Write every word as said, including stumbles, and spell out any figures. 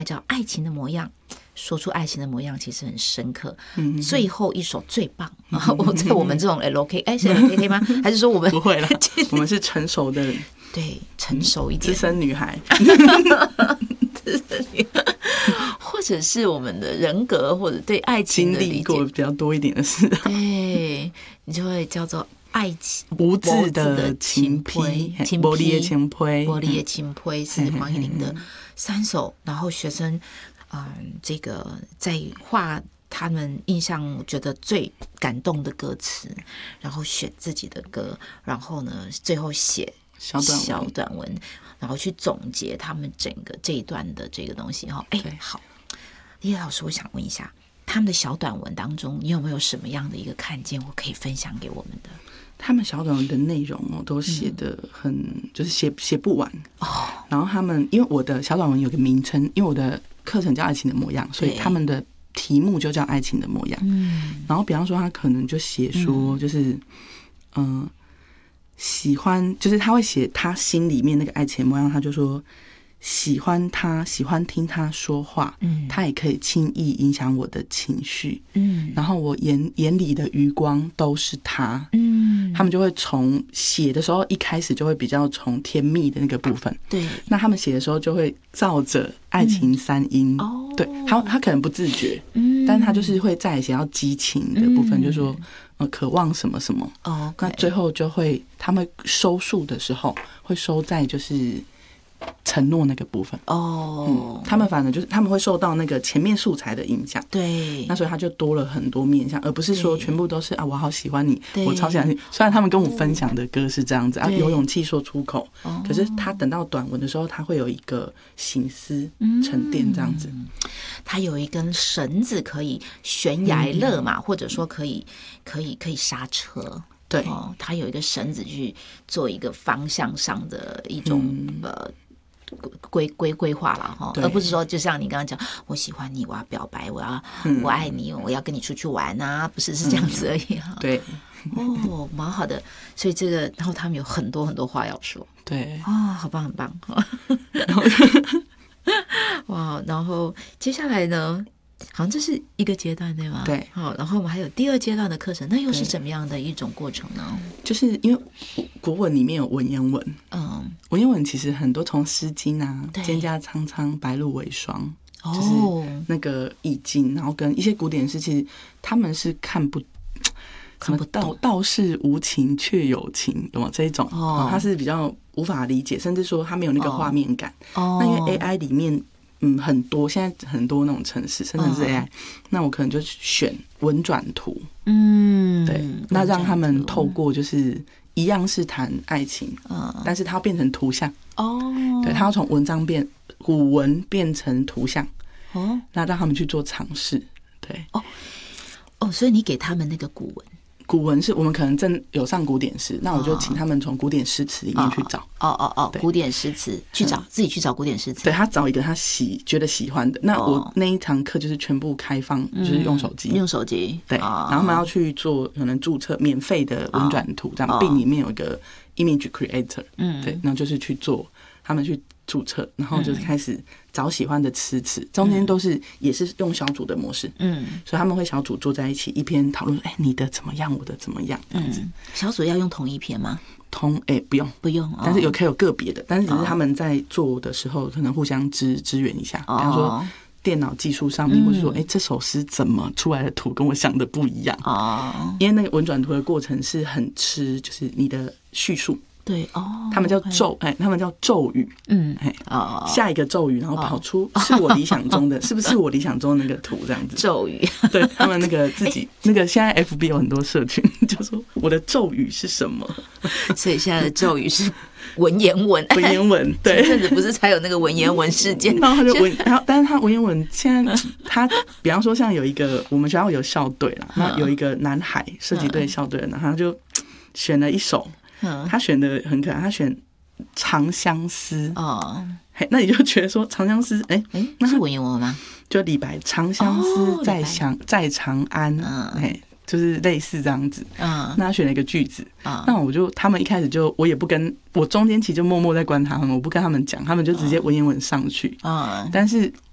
叫爱情的模样。说出爱情的模样其实很深刻。嗯、最后一首最棒。嗯、我在我们这种 L K， 哎，是 L K K 吗？还是说我们不会啦？我们是成熟的人， 对，成熟一点， 资深女孩， 资深女孩，或者是我们的人格，或者对爱情的理解经历过比较多一点的事， 对，你就会叫做爱情无字的情批，玻璃的情批， 玻璃的情批是黄乙玲的三首，然后学生。嗯，这个在画他们印象觉得最感动的歌词，然后选自己的歌，然后呢，最后写小短文， 小短文，然后去总结他们整个这一段的这个东西哈。哎，好，叶老师，我想问一下，他们的小短文当中，你有没有什么样的一个看见，我可以分享给我们的？ 他们小短文的内容哦，都写得很，嗯、就是写写不完哦。然后他们，因为我的小短文有个名称，因为我的课程叫爱情的模样，所以他们的题目就叫爱情的模样。嗯，然后比方说他可能就写说，就是嗯、呃，喜欢，就是他会写他心里面那个爱情的模样，他就说喜欢他，喜欢听他说话，嗯，他也可以轻易影响我的情绪，嗯，然后我眼眼里的余光都是他，嗯，他们就会从写的时候一开始就会比较从甜蜜的那个部分，对，那他们写的时候就会照着爱情三音，嗯、哦，对，他他可能不自觉，嗯，但是他就是会再写到激情的部分，嗯、就说呃渴望什么什么，哦， okay，那最后就会他们收束的时候会收在就是承诺那个部分哦、嗯，他们反正就是他们会受到那个前面素材的影响，对，那所以他就多了很多面向，而不是说全部都是啊我好喜欢你，我超喜欢你。虽然他们跟我分享的歌是这样子啊，有勇气说出口，可是他等到短文的时候，他会有一个省思沉淀这样子。嗯、 他有一根绳子可以悬崖勒马，嗯、或者说可以可以可以刹车。对、哦，他有一个绳子去做一个方向上的一种、嗯、呃。规规规划了哈，而不是说就像你刚刚讲，我喜欢你，我要表白，我要、嗯、我爱你，我要跟你出去玩啊，不是是这样子而已哈、嗯。对，哦，蛮好的，所以这个，然后他们有很多很多话要说，对，啊、哦，好棒很棒，哇，然后接下来呢？好像这是一个阶段对吗？对，好，然后我们还有第二阶段的课程，那又是怎么样的一种过程呢？ 就是因为国文里面有文言文，嗯，文言文其实很多从《诗经》啊，“蒹葭苍苍，白露为霜”，哦，就是那个意境，然后跟一些古典诗，其实他们是看不看不到，道是无情却有情，有没有这一种？哦，他是比较无法理解，甚至说他没有那个画面感。哦，那因为 A I 里面。嗯，很多现在很多那种程式，甚至是 A I，、哦、那我可能就选文转图，嗯，对，那让他们透过就是一样是谈爱情，嗯，但是它要变成图像，哦，对，它要从文章变古文变成图像，哦，那让他们去做尝试，对， 哦，哦，所以你给他们那个古文。 古文是我们可能正有上古典诗，那我就请他们从古典诗词里面去找。 哦哦哦，古典诗词去找，自己去找古典诗词。 对，他找一个他喜觉得喜欢的。那我那一堂课就是全部开放，就是用手机， 用手机。 对，然后他们要去做可能注册免费的文转图，这样并里面有一个 image creator， 嗯，对，然后就是去做，他们去注册，然后就是开始找喜欢的词词，中间都是也是用小组的模式，嗯，所以他们会小组坐在一起，一边讨论，哎、欸，你的怎么样，我的怎么样，这样子。 嗯、小组要用同一篇吗？ 同哎、欸、不用不用， 但是有可以有个别的，但是只是他们在做的时候可能互相支支援一下，比方说电脑技术上面，或者说哎、欸、这首诗怎么出来的图跟我想的不一样哦，因为那个文转图的过程是很吃就是你的叙述。对哦，他们叫咒，哎、okay 欸，他们叫咒语，嗯，哎、欸，哦，下一个咒语，然后跑出是我理想中的，是不是我理想中的那个图这样子？ 咒语， 对他们那个自己、欸、那个现在 F B 有很多社群，就说我的咒语是什么？ 所以现在的咒语是文言文， 文言文，对， 前阵子不是才有那个文言文事件？ 然后他就文，然后但是他文言文现在他，比方说像有一个我们学校有校队啦，那有一个南海射击队校队，然后他就选了一首。他选的很可爱，他选《长相思》哦，那你就觉得说《长相思》哎、欸、哎， 那是文言文吗？ 就李白《长相思在长、哦、在长安》哎、嗯，就是类似这样子。嗯，那他选了一个句子，嗯、那我就他们一开始就我也不跟我中间其实就默默在观察他们，我不跟他们讲，他们就直接文言文上去。嗯，但是